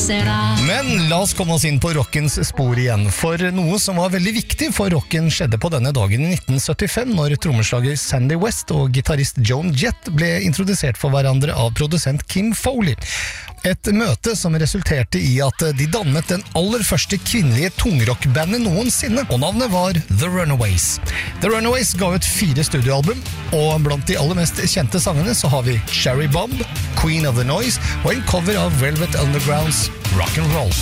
será. Men la oss komme oss inn på rockens spor igjen, for noe som var veldig viktig for rocken skjedde på denne dagen i 1975, når trommeslager Sandy West og gitarrist Joan Jett ble introdusert for hverandre av produsent Kim Foley. Et møte som resulterte i at de dannet den aller første kvinnelige tungrockbandet noensinne, og navnet var The Runaways. The Runaways ga ut 4 studioalbum, og blant de aller mest kjente sangene så har vi Cherry Bomb, Queen of the Noise og en cover av Velvet Undergrounds Rock and Roll.